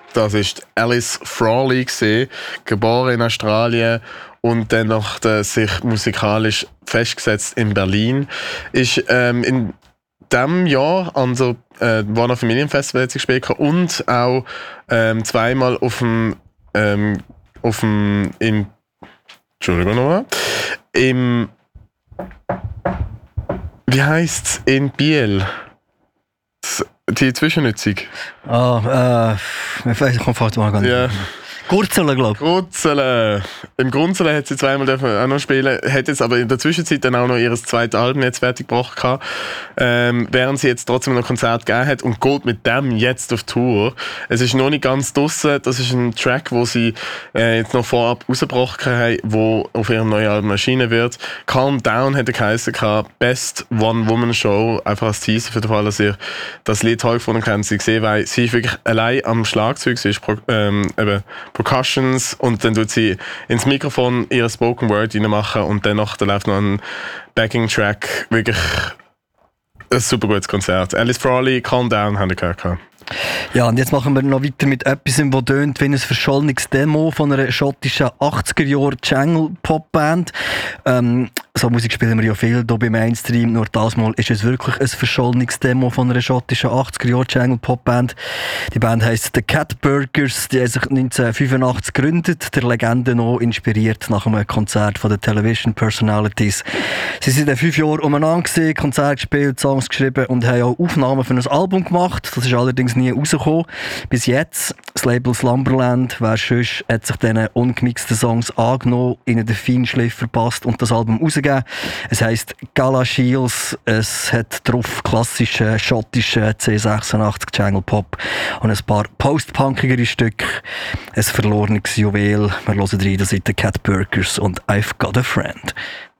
Das ist Alice Frawley gewesen, geboren in Australien und dann sich musikalisch festgesetzt in Berlin. Ist in diesem Jahr an so Warner Familienfestival hat sie gespielt und auch zweimal Entschuldigung nochmal. Wie heisst's in Biel? Die Zwischennutzung. Vielleicht kommt mal gar nicht. Ja. Gurzelen, glaube ich. Gurzelen. Im Gurzelen hat sie zweimal auch noch spielen, hat jetzt aber in der Zwischenzeit dann auch noch ihr zweites Album jetzt fertig gebracht, während sie jetzt trotzdem noch ein Konzert gegeben hat und geht mit dem jetzt auf Tour. Es ist noch nicht ganz draussen, das ist ein Track, wo sie jetzt noch vorab rausgebracht haben, wo auf ihrem neuen Album erschienen wird. Calm Down hat er geheißen, Best One-Woman-Show, einfach als Teaser für den Fall, dass ihr das Lied toll gefunden habt, sie gesehen, weil sie ist wirklich allein am Schlagzeug, sie ist eben Percussions und dann tut sie ins Mikrofon ihre Spoken Word reinmachen und dann läuft noch ein Backing-Track. Wirklich ein super gutes Konzert. Alice Frawley, Calm Down, haben wir gehört. Ja, und jetzt machen wir noch weiter mit etwas, das tönt wie ein verschollenes Demo von einer schottischen 80er-Jahre-Jangle-Pop-Band. So Musik spielen wir ja viel hier beim Mainstream, nur das Mal ist es wirklich ein verschollenes Demo von einer schottischen 80er-Jahre-Jangle-Pop-Band. Die Band heisst The Cat Burgers, die haben sich 1985 gegründet, der Legende noch inspiriert nach einem Konzert von den Television Personalities. Sie sind in 5 Jahren umeinander gewesen, Konzerte gespielt, Songs geschrieben und haben auch Aufnahmen für ein Album gemacht. Das ist allerdings nie rausgekommen. Bis jetzt. Das Label Slumberland, wer sonst, hat sich diesen ungemixten Songs angenommen, ihnen den Feinschliff verpasst und das Album rausgegeben. Es heisst Gala Shields. Es hat drauf klassischen schottischen C86 Jungle Pop und ein paar postpunkigere Stücke. Ein verlorenes Juwel. Wir hören rein, das sind die Cat Burgers und I've Got a Friend.